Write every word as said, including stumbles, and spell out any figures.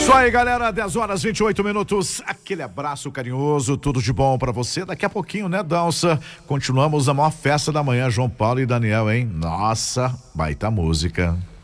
Isso aí, galera, dez horas e vinte e oito minutos. Aquele abraço carinhoso, tudo de bom pra você. Daqui a pouquinho, né, Dança? Continuamos a maior festa da manhã, João Paulo e Daniel, hein? Nossa, baita música.